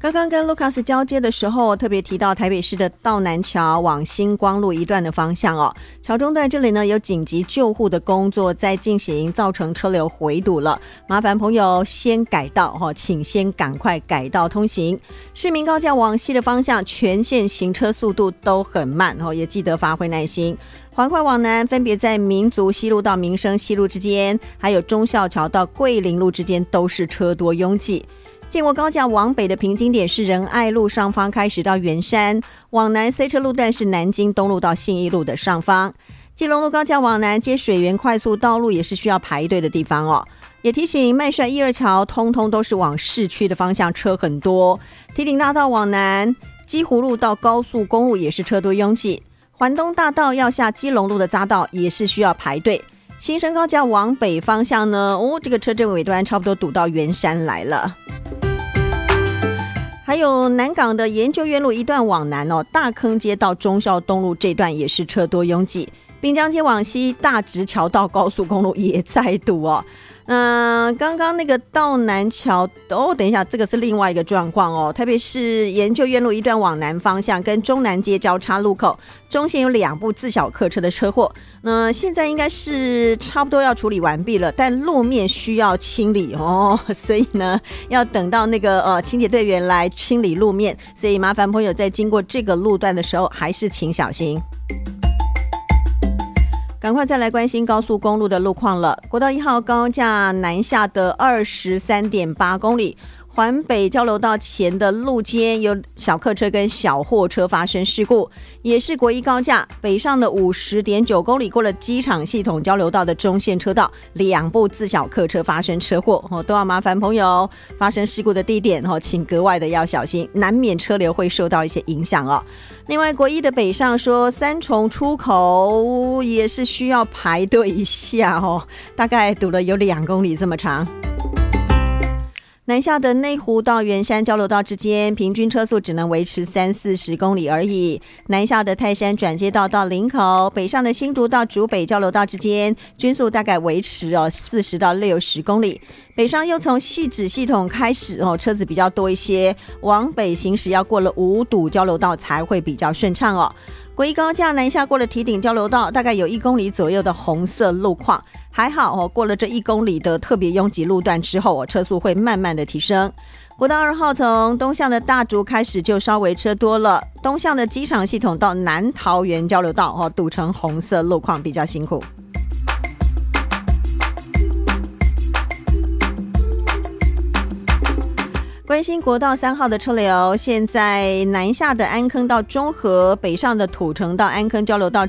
刚刚跟 Lucas 交接的时候，特别提到台北市的道南桥往星光路一段的方向哦，桥中段这里呢有紧急救护的工作在进行，造成车流回堵了，麻烦朋友先改道请先赶快改道通行。市民高架往西的方向全线行车速度都很慢也记得发挥耐心。环快往南分别在民族西路到民生西路之间，还有忠孝桥到桂林路之间都是车多拥挤。建国高架往北的平均点是仁爱路上方开始到圆山，往南塞车路段是南京东路到信义路的上方。基隆路高架往南接水源快速道路也是需要排队的地方哦。也提醒麦帅1、2桥通通都是往市区的方向车很多。堤顶大道往南基湖路到高速公路也是车多拥挤。环东大道要下基隆路的匝道也是需要排队。新生高架往北方向呢，这个车阵尾端差不多堵到圆山来了。还有南港的研究院路一段往南大坑街到忠孝东路这段也是车多拥挤。滨江街往西大直桥到高速公路也在堵刚刚那个道南桥等一下，这个是另外一个状况特别是研究院路一段往南方向跟中南街交叉路口中线有2部自小客车的车祸，现在应该是差不多要处理完毕了，但路面需要清理所以呢要等到那个清洁队员来清理路面，所以麻烦朋友在经过这个路段的时候还是请小心。赶快再来关心高速公路的路况了。国道1号高架南下的 23.8 公里，环北交流道前的路肩有小客车跟小货车发生事故，也是国一高架北上的 50.9 公里，过了机场系统交流道的中线车道，2部自小客车发生车祸都要麻烦朋友发生事故的地点请格外的要小心，难免车流会受到一些影响另外国一的北上说三重出口也是需要排队一下大概堵了有2公里这么长。南下的内湖到圆山交流道之间平均车速只能维持30-40公里而已。南下的泰山转接道到林口，北上的新竹到竹北交流道之间均速大概维持40到60公里。北上又从汐止系统开始车子比较多一些，往北行驶要过了五堵交流道才会比较顺畅国一高架南下过了堤顶交流道，大概有1公里左右的红色路况，还好过了这1公里的特别拥挤路段之后车速会慢慢的提升。国道2号从东向的大竹开始就稍微车多了，东向的机场系统到南桃园交流道堵成红色路况，比较辛苦。关心国道3号的车流，现在南下的安坑到中和，北上的土城到安坑交流道